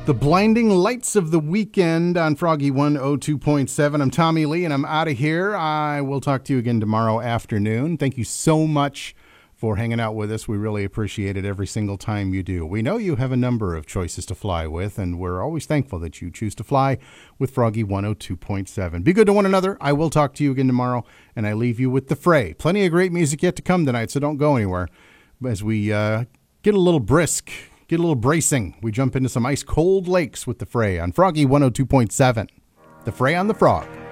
The blinding lights of the weekend on Froggy 102.7. I'm Tommy Lee, and I'm out of here. I will talk to you again tomorrow afternoon. Thank you so much for hanging out with us. We really appreciate it every single time you do. We know you have a number of choices to fly with, and we're always thankful that you choose to fly with Froggy 102.7. Be good to one another. I will talk to you again tomorrow, and I leave you with The Fray. Plenty of great music yet to come tonight, so don't go anywhere. As we get a little brisk, get a little bracing, we jump into some ice cold lakes with The Fray on Froggy 102.7. The Fray on the Frog.